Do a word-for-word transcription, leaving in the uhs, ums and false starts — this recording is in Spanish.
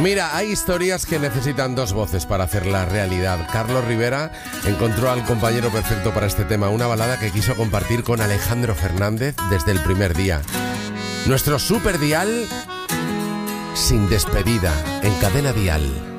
Mira, hay historias que necesitan dos voces para hacerla realidad. Carlos Rivera encontró al compañero perfecto para este tema, una balada que quiso compartir con Alejandro Fernández desde el primer día. Nuestro super dial sin despedida en Cadena Dial.